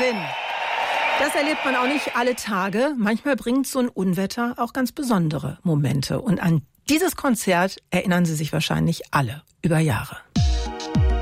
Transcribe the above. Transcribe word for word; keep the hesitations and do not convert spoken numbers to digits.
Wahnsinn. Das erlebt man auch nicht alle Tage. Manchmal bringt so ein Unwetter auch ganz besondere Momente. Und an dieses Konzert erinnern Sie sich wahrscheinlich alle über Jahre.